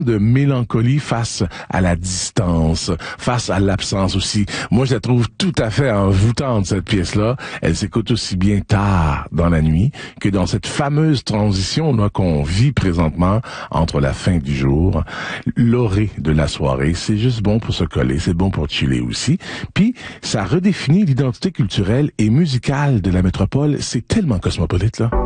de mélancolie face à la distance, face à l'absence aussi. Moi, je la trouve tout à fait envoûtante, cette pièce-là. Elle s'écoute aussi bien tard dans la nuit que dans cette fameuse transition là qu'on vit présentement entre la fin du jour, l'orée de la soirée. C'est juste bon pour se coller, c'est bon pour chiller aussi. Puis, ça redéfinit l'identité culturelle et musicale de la métropole. C'est tellement cosmopolite, là.